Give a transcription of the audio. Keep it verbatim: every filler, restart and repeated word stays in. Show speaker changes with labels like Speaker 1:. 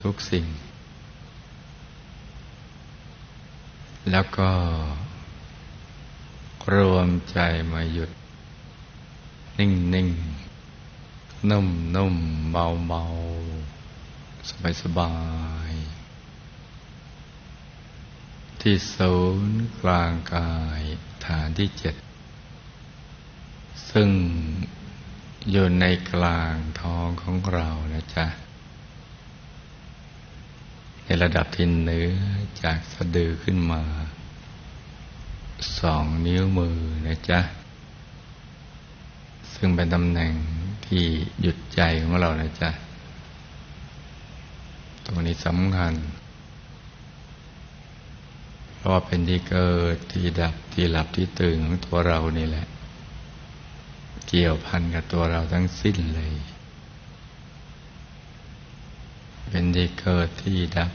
Speaker 1: ทุกสิ่งแล้วก็รวมใจมาหยุดนิ่งนิ่งนุ่มนุ่มเบาเบาสบายสบายที่ศูนย์กลางกายฐานที่เจ็ดซึ่งอยู่ในกลางท้องของเรานะจ๊ะในระดับที่เหนือจากสะดือขึ้นมาสองนิ้วมือนะจ๊ะซึ่งเป็นตำแหน่งที่หยุดใจของเรานะจ๊ะตรงนี้สำคัญเพราะว่าเป็นที่เกิดที่ดับที่หลับที่ตื่นของตัวเรานี่แหละเกี่ยวพันกับตัวเราทั้งสิ้นเลยเป็นที่เกิดที่ดับ